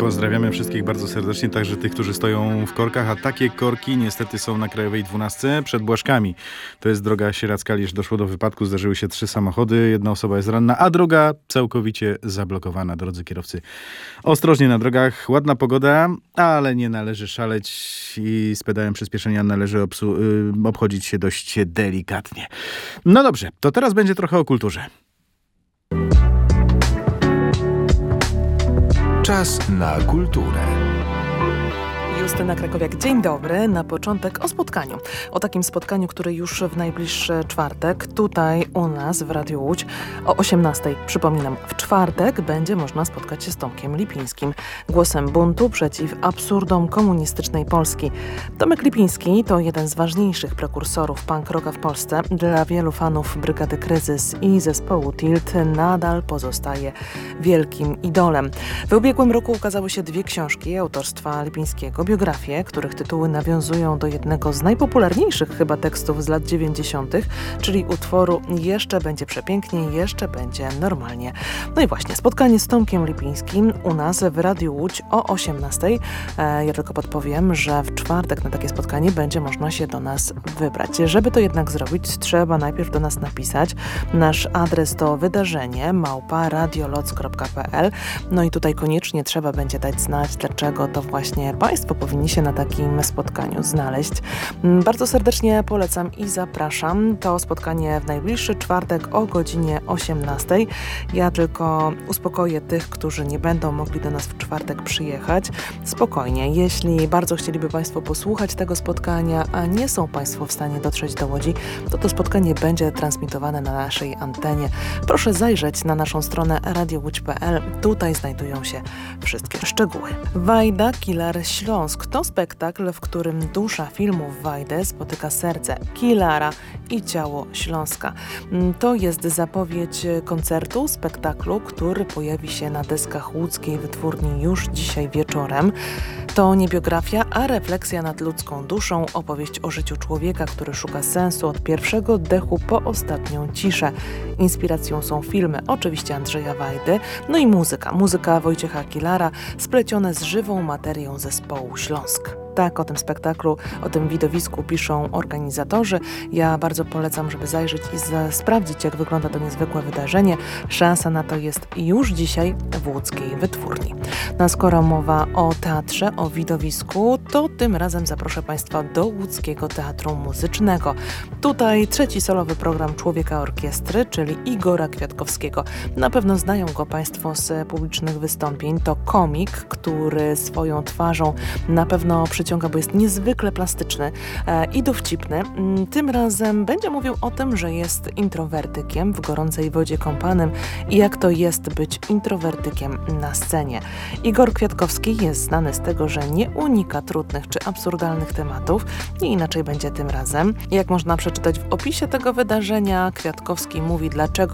Pozdrawiamy wszystkich bardzo serdecznie, także tych, którzy stoją w korkach, a takie korki niestety są na Krajowej 12 przed Błaszkami. To jest droga Sieradzka-Lierz. Doszło do wypadku, zdarzyły się 3 samochody, jedna osoba jest ranna, a druga całkowicie zablokowana. Drodzy kierowcy, ostrożnie na drogach, ładna pogoda, ale nie należy szaleć i z pedałem przyspieszenia należy obchodzić się dość delikatnie. No dobrze, to teraz będzie trochę o kulturze. Czas na kulturę. Justyna Krakowiak, dzień dobry. Na początek o spotkaniu. O takim spotkaniu, które już w najbliższy czwartek, tutaj u nas w Radiu Łódź o 18:00. Przypominam, w czwartek będzie można spotkać się z Tomkiem Lipińskim. Głosem buntu przeciw absurdom komunistycznej Polski. Tomek Lipiński to jeden z ważniejszych prekursorów punk rocka w Polsce. Dla wielu fanów Brygady Kryzys i zespołu Tilt nadal pozostaje wielkim idolem. W ubiegłym roku ukazały się 2 książki autorstwa Lipińskiego, biografie, których tytuły nawiązują do jednego z najpopularniejszych chyba tekstów z lat 90., czyli utworu Jeszcze będzie przepięknie, jeszcze będzie normalnie. No i właśnie, spotkanie z Tomkiem Lipińskim u nas w Radiu Łódź o 18:00. Ja tylko podpowiem, że w czwartek na takie spotkanie będzie można się do nas wybrać. Żeby to jednak zrobić, trzeba najpierw do nas napisać. Nasz adres to wydarzenie@radioloc.pl. No i tutaj koniecznie trzeba będzie dać znać, dlaczego to właśnie Państwo powinni się na takim spotkaniu znaleźć. Bardzo serdecznie polecam i zapraszam. To spotkanie w najbliższy czwartek o godzinie 18:00. Ja tylko uspokoję tych, którzy nie będą mogli do nas w czwartek przyjechać. Spokojnie, jeśli bardzo chcieliby Państwo posłuchać tego spotkania, a nie są Państwo w stanie dotrzeć do Łodzi, to spotkanie będzie transmitowane na naszej antenie. Proszę zajrzeć na naszą stronę radiołódź.pl. Tutaj znajdują się wszystkie szczegóły. Wajda Killer Śląsk to spektakl, w którym dusza filmu Wajdy spotyka serce Killara i ciało Śląska. To jest zapowiedź koncertu, spektaklu, który pojawi się na deskach łódzkiej wytwórni już dzisiaj wieczorem. To nie biografia, a refleksja nad ludzką duszą, opowieść o życiu człowieka, który szuka sensu od pierwszego oddechu po ostatnią ciszę. Inspiracją są filmy, oczywiście Andrzeja Wajdy, no i muzyka Wojciecha Killara, splecione z żywą materią zespołu Śląsk. Tak, o tym spektaklu, o tym widowisku piszą organizatorzy. Ja bardzo polecam, żeby zajrzeć i sprawdzić, jak wygląda to niezwykłe wydarzenie. Szansa na to jest już dzisiaj w łódzkiej wytwórni. No a skoro mowa o teatrze, o widowisku, to tym razem zaproszę Państwa do Łódzkiego Teatru Muzycznego. Tutaj 3. solowy program Człowieka Orkiestry, czyli Igora Kwiatkowskiego. Na pewno znają go Państwo z publicznych wystąpień. To komik, który swoją twarzą na pewno przyciąga, bo jest niezwykle plastyczny i dowcipny. Tym razem będzie mówił o tym, że jest introwertykiem w gorącej wodzie kąpanym i jak to jest być introwertykiem na scenie. Igor Kwiatkowski jest znany z tego, że nie unika trudnych czy absurdalnych tematów. Nie inaczej będzie tym razem. Jak można przeczytać w opisie tego wydarzenia, Kwiatkowski mówi, dlaczego